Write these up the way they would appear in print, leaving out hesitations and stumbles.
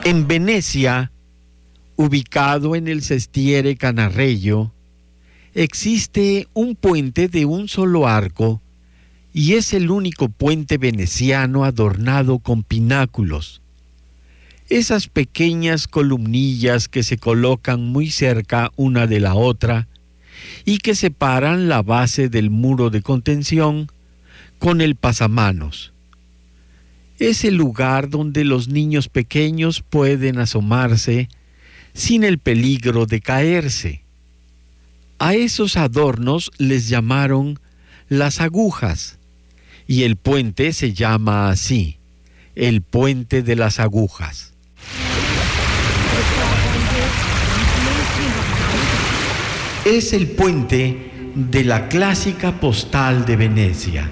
En Venecia, ubicado en el Sestiere Canarreio, existe un puente de un solo arco y es el único puente veneciano adornado con pináculos. Esas pequeñas columnillas que se colocan muy cerca una de la otra y que separan la base del muro de contención con el pasamanos. Es el lugar donde los niños pequeños pueden asomarse sin el peligro de caerse. A esos adornos les llamaron las agujas, y el puente se llama así, el Puente de las Agujas. Es el puente de la clásica postal de Venecia.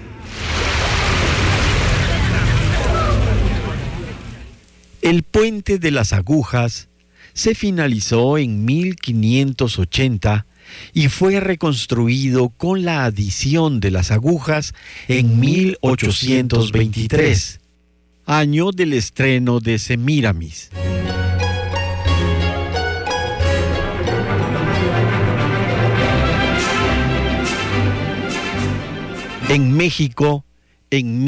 El Puente de las Agujas se finalizó en 1580 y fue reconstruido con la adición de las agujas en 1823, año del estreno de Semíramis. En México, en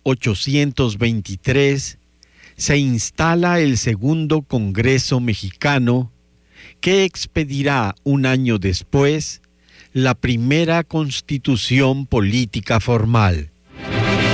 1823, se instala el Segundo Congreso Mexicano, que expedirá un año después la primera constitución política formal.